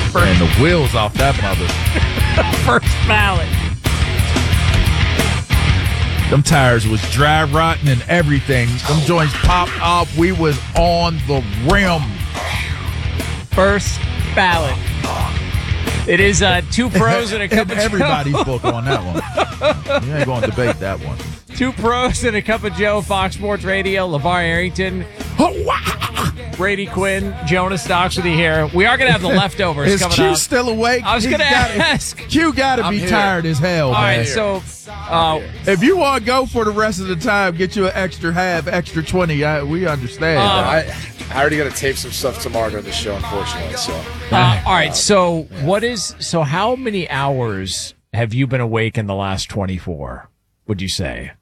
And the wheels off that mother. First ballot. Them tires was dry rotting and everything. Them joints popped off. We was on the rim. First ballot. It is two pros and a cup of Joe. Everybody's book on that one. You ain't going to debate that one. Two pros and a cup of Joe, Fox Sports Radio, LeVar Arrington, Brady Quinn, Jonas Doxworthy here. We are going to have the leftovers Is coming Q up. still awake? I was going to ask. Q got to be tired as hell, All man. right, so if you want to go for the rest of the time, get you an extra half, extra 20. We understand. I already got to tape some stuff tomorrow during the show, unfortunately. So, all right. So how many hours have you been awake in the last 24? Would you say?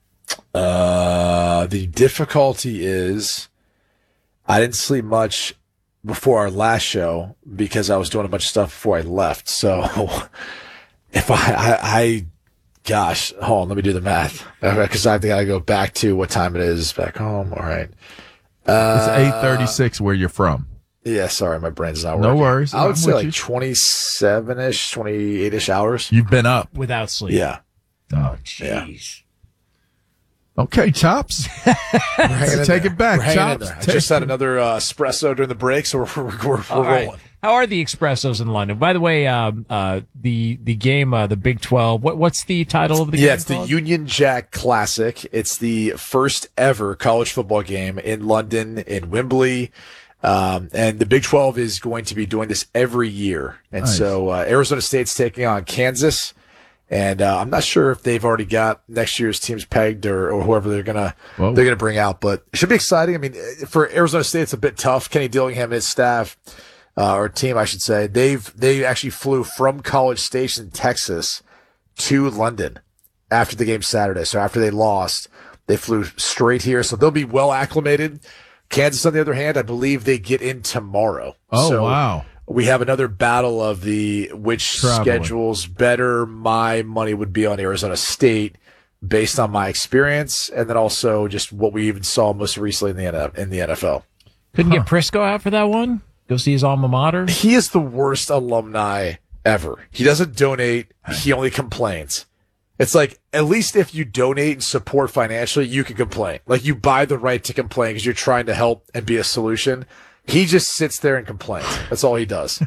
The difficulty is I didn't sleep much before our last show because I was doing a bunch of stuff before I left. So if gosh, hold on, let me do the math because I think I go back to what time it is back home. All right. It's 8:36 where you're from. Yeah, sorry, my brain's not working. No worries. I would say like you. 27-ish, 28-ish hours. You've been up. Without sleep. Yeah. Oh, jeez. Okay, Chops. Take it back, Chops. I just had another espresso during the break, so we're rolling. Right. How are the espressos in London? By the way, the game, the Big 12. What's the title of the game? Yeah, it's the Union Jack Classic. It's the first ever college football game in London, in Wembley. And the Big 12 is going to be doing this every year. And nice. So Arizona State's taking on Kansas. And I'm not sure if they've already got next year's teams pegged or whoever they're gonna bring out, but it should be exciting. I mean, for Arizona State, it's a bit tough. Kenny Dillingham and his staff, or team, I should say, they actually flew from College Station, Texas, to London after the game Saturday. So after they lost, they flew straight here. So they'll be well acclimated. Kansas, on the other hand, I believe they get in tomorrow. Oh, wow. We have another battle of which schedule's better. My money would be on Arizona State based on my experience, and then also just what we even saw most recently in the NFL. Couldn't get Prisco out for that one? Go see his alma mater? He is the worst alumni ever. He doesn't donate. He only complains. It's like, at least if you donate and support financially, you can complain. Like, you buy the right to complain because you're trying to help and be a solution. He just sits there and complains. That's all he does.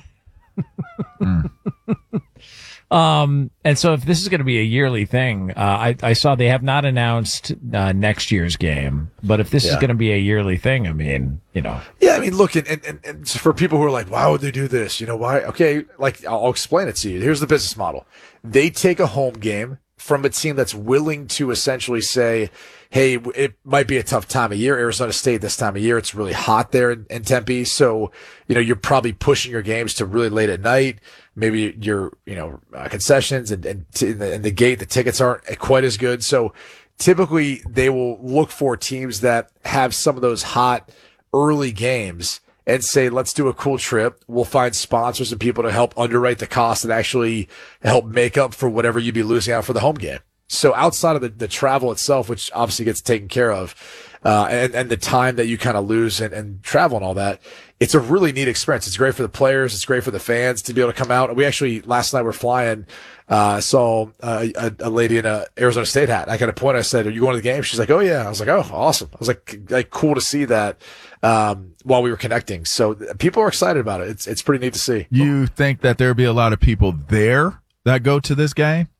And so if this is going to be a yearly thing, I saw they have not announced next year's game, but if this is going to be a yearly thing, I mean, you know. Yeah, I mean, look, and for people who are like, why would they do this? You know, why? Okay, like, I'll explain it to you. Here's the business model. They take a home game from a team that's willing to essentially say, hey, it might be a tough time of year. Arizona State this time of year, it's really hot there in Tempe. So, you know, you're probably pushing your games to really late at night. Maybe your, concessions and the gate, the tickets aren't quite as good. So typically they will look for teams that have some of those hot early games and say, let's do a cool trip. We'll find sponsors and people to help underwrite the cost and actually help make up for whatever you'd be losing out for the home game. So outside of the travel itself, which obviously gets taken care of, and the time that you kind of lose and travel and all that, it's a really neat experience. It's great for the players. It's great for the fans to be able to come out. We actually, last night we're flying, saw a lady in a Arizona State hat. I got a point. I said, are you going to the game? She's like, oh yeah. I was like, oh, awesome. I was like cool to see that, while we were connecting. So people are excited about it. It's pretty neat to see. You think that there'll be a lot of people there that go to this game?